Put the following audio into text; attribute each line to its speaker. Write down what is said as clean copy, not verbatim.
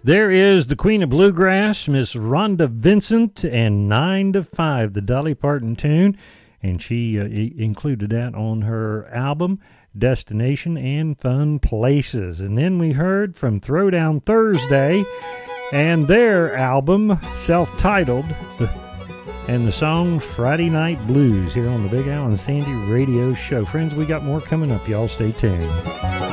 Speaker 1: There is the Queen of Bluegrass, Miss Rhonda Vincent, and 9 to 5, the Dolly Parton tune. And she included that on her album, Destination and Fun Places. And then we heard from Throwdown Thursday and their album, self-titled, and the song Friday Night Blues here on the Big Al and Sandy Radio Show. Friends, we got more coming up. Y'all stay tuned.